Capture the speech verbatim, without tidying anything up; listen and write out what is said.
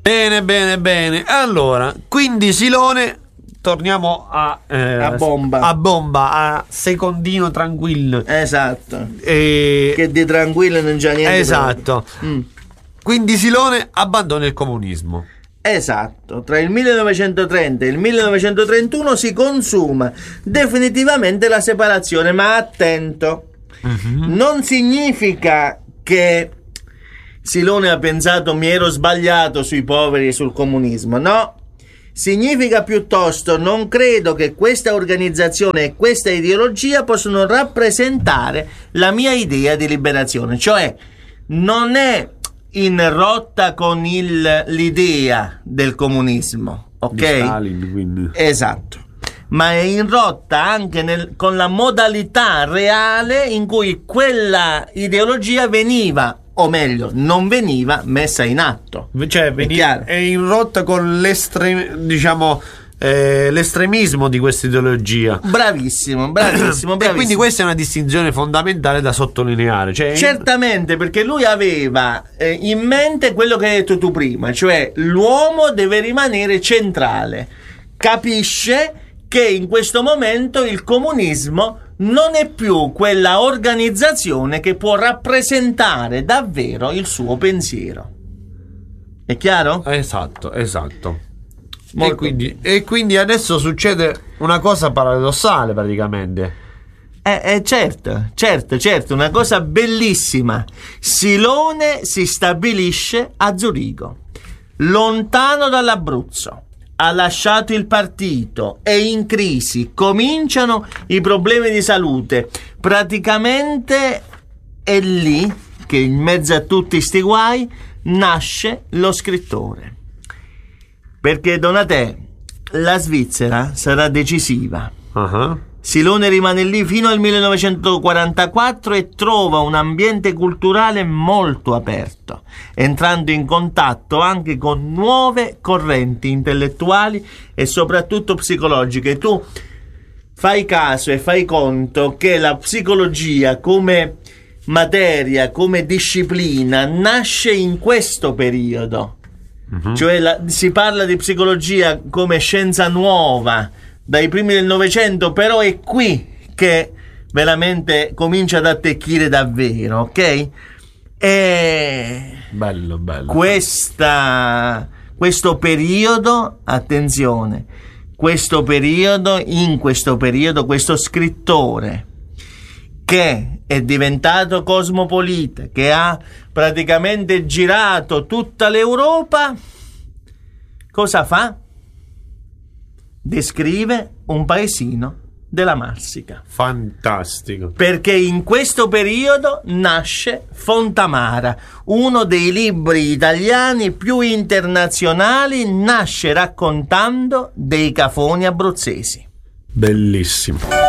Bene, bene, bene. Allora, quindi Silone, torniamo a, eh, a bomba. A bomba, a secondino tranquillo. Esatto. E... Che di tranquillo non c'è niente. Esatto. Mm. Quindi Silone abbandona il comunismo. Esatto. Tra il millenovecentotrenta e il millenovecentotrentuno si consuma definitivamente la separazione, ma attento. Mm-hmm. Non significa che Silone ha pensato mi ero sbagliato sui poveri e sul comunismo, no, significa piuttosto non credo che questa organizzazione e questa ideologia possano rappresentare la mia idea di liberazione, cioè non è in rotta con il, l'idea del comunismo, ok? Di Stalin, quindi. Esatto. Ma è in rotta anche nel, con la modalità reale in cui quella ideologia veniva, o meglio, non veniva messa in atto. Cioè, veniva, è in rotta con l'estrem, diciamo, eh, l'estremismo di questa ideologia. Bravissimo, bravissimo, bravissimo. E quindi questa è una distinzione fondamentale da sottolineare. Cioè, certamente, perché lui aveva eh, in mente quello che hai detto tu prima, cioè l'uomo deve rimanere centrale. Capisce che in questo momento il comunismo non è più quella organizzazione che può rappresentare davvero il suo pensiero. È chiaro? Esatto, esatto. E quindi, e quindi adesso succede una cosa paradossale praticamente. Eh, eh, certo, certo, certo, una cosa bellissima. Silone si stabilisce a Zurigo, lontano dall'Abruzzo. Ha lasciato il partito, è in crisi, cominciano i problemi di salute. Praticamente è lì che in mezzo a tutti sti guai nasce lo scrittore. Perché Donatè, la Svizzera sarà decisiva. Uh-huh. Silone rimane lì fino al millenovecentoquarantaquattro e trova un ambiente culturale molto aperto, entrando in contatto anche con nuove correnti intellettuali e soprattutto psicologiche. Tu fai caso e fai conto che la psicologia come materia, come disciplina, nasce in questo periodo. Uh-huh. Cioè la, si parla di psicologia come scienza nuova dai primi del Novecento, però è qui che veramente comincia ad attecchire davvero, ok? E bello, bello. Questa, questo periodo, attenzione, questo periodo, in questo periodo, questo scrittore che è diventato cosmopolita, che ha praticamente girato tutta l'Europa, cosa fa? Descrive un paesino della Marsica. Fantastico. Perché in questo periodo nasce Fontamara, uno dei libri italiani più internazionali, nasce raccontando dei cafoni abruzzesi. Bellissimo.